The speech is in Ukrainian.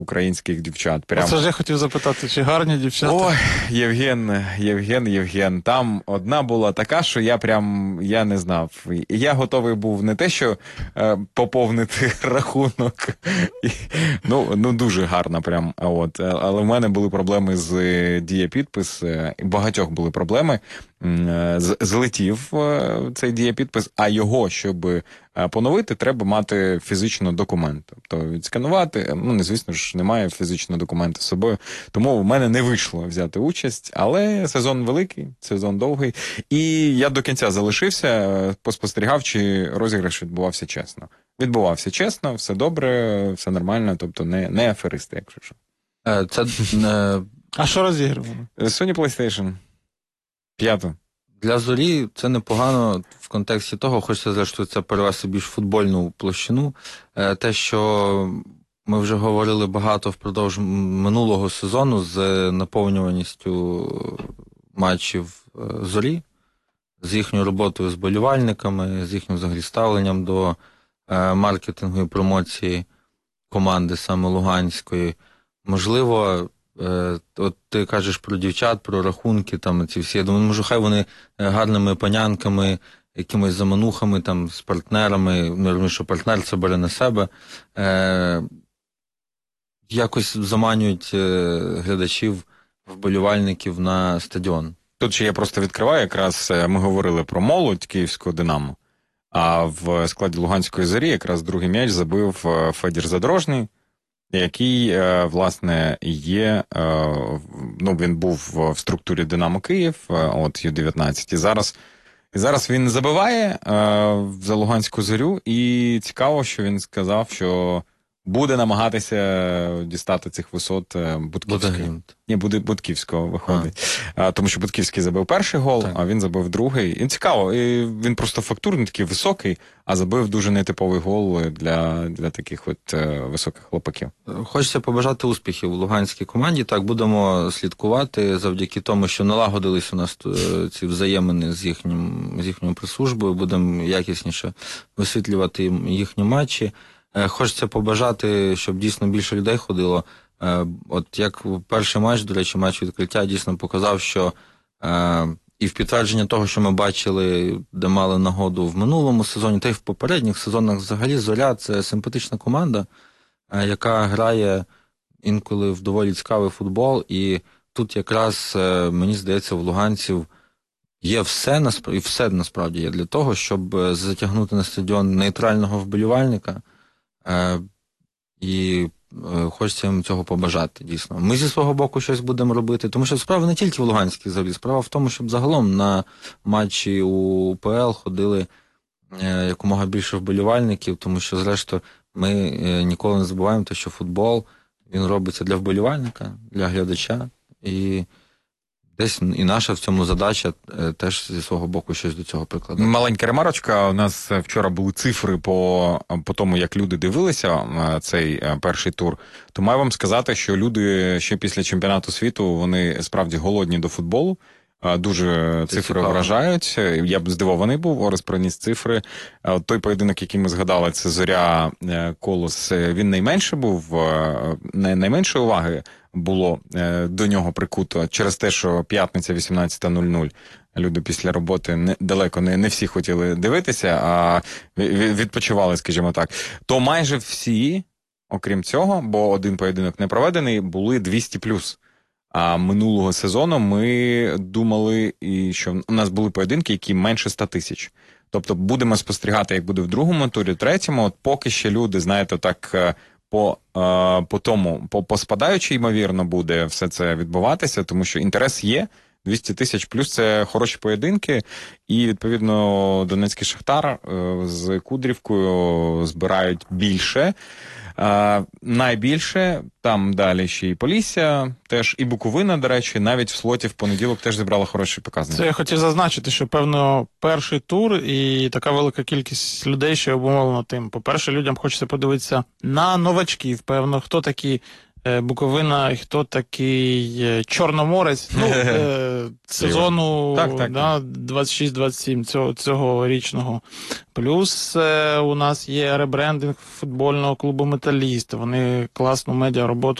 українських дівчат. Прям... Це ж я хотів запитати, чи гарні дівчата? Ой, Євген. Там одна була така, що я не знав. Я готовий був не те, що поповнити рахунок. Ну, дуже гарна прям. Але в мене були проблеми з дієпідпис. Багатьох були проблеми. Злетів цей дієпідпис, а його, щоб поновити, треба мати фізично документ. Тобто відсканувати, звісно ж, немає фізичного документу з собою. Тому в мене не вийшло взяти участь, але сезон великий, сезон довгий. І я до кінця залишився, поспостерігав, чи розіграш відбувався чесно. Відбувався чесно, все добре, все нормально, тобто не аферисти, якщо що. А що розігрували? Sony PlayStation 5. Для Зорі це непогано в контексті того, хочеться, зрештою, це перевести більш футбольну площину. Те, що ми вже говорили багато впродовж минулого сезону з наповнюваністю матчів Зорі, з їхньою роботою з болівальниками, з їхнім взагалі ставленням до маркетингу і промоції команди саме Луганської. Можливо, от ти кажеш про дівчат, про рахунки, там ці всі. Я думаю, може, хай вони гарними панянками, якимись заманухами, там, з партнерами, не розумію, що партнер це бере на себе, якось заманюють глядачів, вболівальників на стадіон. Тут ще я просто відкриваю, якраз ми говорили про молодь київського «Динамо», а в складі Луганської «Зорі» якраз другий м'яч забив Федір Задорожний, який, власне, є, він був в структурі «Динамо Київ», Ю-19, і зараз він забиває за Луганську «Зорю», і цікаво, що він сказав, що буде намагатися дістати цих висот Будківського. Будківського виходить. Тому що Будківський забив перший гол, а він забив другий. І цікаво, і він просто фактурний, такий високий, а забив дуже нетиповий гол для таких високих хлопаків. Хочеться побажати успіхів у луганській команді. Так, будемо слідкувати завдяки тому, що налагодились у нас ці взаємини з їхньою прес-службою, будемо якісніше висвітлювати їхні матчі. Хочеться побажати, щоб дійсно більше людей ходило. От як перший матч, до речі, матч відкриття дійсно показав, що і в підтвердження того, що ми бачили, де мали нагоду в минулому сезоні, та й в попередніх сезонах взагалі «Зоря» – це симпатична команда, яка грає інколи в доволі цікавий футбол. І тут якраз, мені здається, в луганців є все насправді є для того, щоб затягнути на стадіон нейтрального вболівальника. І хочеться їм цього побажати, дійсно. Ми зі свого боку щось будемо робити, тому що справа не тільки в Луганській «Зорі», справа в тому, щоб загалом на матчі УПЛ ходили якомога більше вболівальників, тому що, зрештою, ми ніколи не забуваємо те, що футбол, він робиться для вболівальника, для глядача, і десь і наша в цьому задача теж зі свого боку щось до цього прикладати. Маленька ремарочка. У нас вчора були цифри по тому, як люди дивилися цей перший тур. То маю вам сказати, що люди ще після чемпіонату світу, вони справді голодні до футболу. Дуже цифри вражають. Я б здивований був, Орес приніс цифри. Той поєдинок, який ми згадали, це «Зоря» Колос, він найменше був, найменше уваги було до нього прикуто через те, що п'ятниця 18:00. Люди після роботи далеко не всі хотіли дивитися, а відпочивали, скажімо так. То майже всі, окрім цього, бо один поєдинок не проведений, були 200+. А минулого сезону ми думали, що у нас були поєдинки, які менше 100 тисяч. Тобто будемо спостерігати, як буде в другому турі, третьому. От поки ще люди, знаєте, так по спадаючи, ймовірно, буде все це відбуватися, тому що інтерес є. 200 тисяч плюс це хороші поєдинки, і, відповідно, Донецький Шахтар з Кудрівкою збирають більше. Найбільше, там далі ще і Полісся, теж і Буковина, до речі, навіть в слоті в понеділок теж зібрала хороші показники. Це я хотів зазначити, що, певно, перший тур і така велика кількість людей, що обумовлено тим. По-перше, людям хочеться подивитися на новачків, певно, хто такі Буковина, і хто такий Чорноморець, сезону Так. да, 26-27 цього річного. Плюс у нас є ребрендинг футбольного клубу «Металіст». Вони класну медіароботу